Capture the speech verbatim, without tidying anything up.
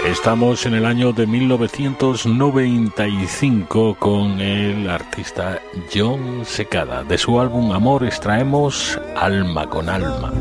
Estamos en el año de mil novecientos noventa y cinco con el artista Jon Secada. De su álbum Amor extraemos Alma con Alma.